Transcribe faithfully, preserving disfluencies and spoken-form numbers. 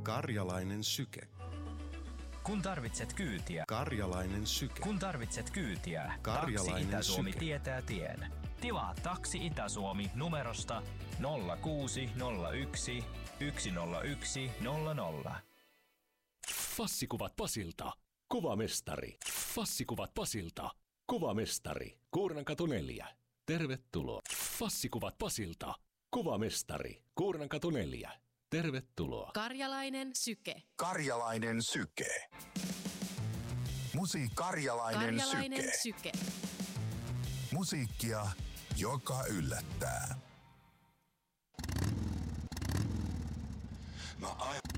Karjalainen syke. Kun tarvitset kyytiä. Karjalainen syke. Kun tarvitset kyytiä. Karjalainen Taksi Itä-Suomi syke. tietää tien. Tilaa Taksi Itä-Suomi numerosta nolla kuusi nolla yksi yksi nolla yksi nolla nolla. Fassikuvat Pasilta. Kuvamestari. Fassikuvat Pasilta. Kuvamestari. Kuurnankatu neljä. Tervetuloa. Fassikuvat Pasilta. Kuvamestari. Kuurnankatu neljä. Tervetuloa. Karjalainen syke. Karjalainen syke. Musiik Karjalainen, Karjalainen syke. syke. Musiikkia, joka yllättää. Mä aivan...